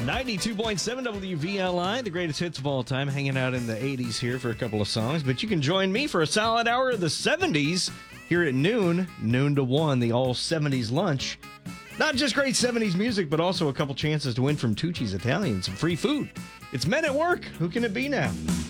92.7 WVLI, the greatest hits of all time, hanging out in the 80s here for a couple of songs. But you can join me for a solid hour of the 70s here at noon to 1, the all 70s lunch. Not just great 70s music, but also a couple chances to win from Tucci's Italian, some free food. It's Men at Work. Who can it be now?